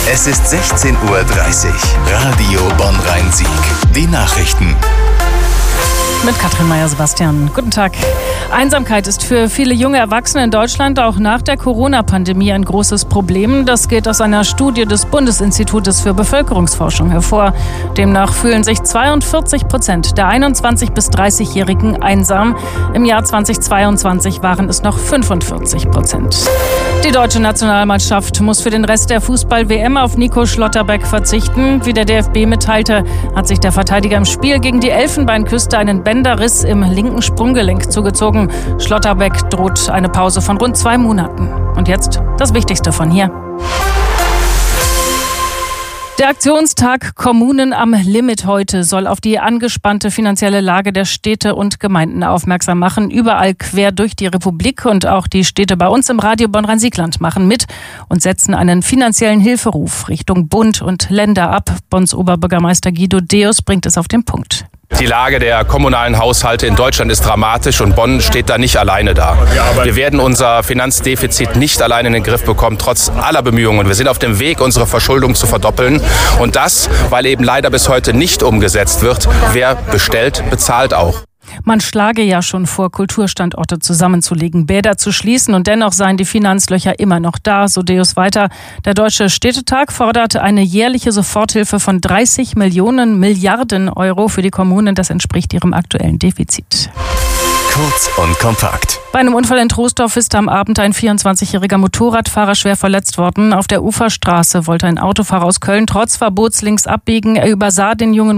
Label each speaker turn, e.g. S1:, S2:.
S1: Es ist 16:30 Uhr. Radio Bonn-Rhein-Sieg. Die Nachrichten.
S2: Mit Katrin Meyer-Sebastian. Guten Tag. Einsamkeit ist für viele junge Erwachsene in Deutschland auch nach der Corona-Pandemie ein großes Problem. Das geht aus einer Studie des Bundesinstitutes für Bevölkerungsforschung hervor. Demnach fühlen sich 42% der 21- bis 30-Jährigen einsam. Im Jahr 2022 waren es noch 45%. Die deutsche Nationalmannschaft muss für den Rest der Fußball-WM auf Nico Schlotterbeck verzichten. Wie der DFB mitteilte, hat sich der Verteidiger im Spiel gegen die Elfenbeinküste einen Bänderriss im linken Sprunggelenk zugezogen. Schlotterbeck droht eine Pause von rund 2 Monaten. Und jetzt das Wichtigste von hier. Der Aktionstag Kommunen am Limit heute soll auf die angespannte finanzielle Lage der Städte und Gemeinden aufmerksam machen. Überall quer durch die Republik und auch die Städte bei uns im Radio Bonn-Rhein-Sieg-Land machen mit und setzen einen finanziellen Hilferuf Richtung Bund und Länder ab. Bonns Oberbürgermeister Guido Deus bringt es auf den Punkt.
S3: Die Lage der kommunalen Haushalte in Deutschland ist dramatisch und Bonn steht da nicht alleine da. Wir werden unser Finanzdefizit nicht alleine in den Griff bekommen, trotz aller Bemühungen. Wir sind auf dem Weg, unsere Verschuldung zu verdoppeln. Und das, weil eben leider bis heute nicht umgesetzt wird. Wer bestellt, bezahlt auch.
S2: Man schlage ja schon vor, Kulturstandorte zusammenzulegen, Bäder zu schließen und dennoch seien die Finanzlöcher immer noch da, so Deus weiter. Der Deutsche Städtetag fordert eine jährliche Soforthilfe von 30 Milliarden Euro für die Kommunen. Das entspricht ihrem aktuellen Defizit.
S1: Kurz und kompakt.
S2: Bei einem Unfall in Troisdorf ist am Abend ein 24-jähriger Motorradfahrer schwer verletzt worden. Auf der Uferstraße wollte ein Autofahrer aus Köln trotz Verbots links abbiegen. Er übersah den jungen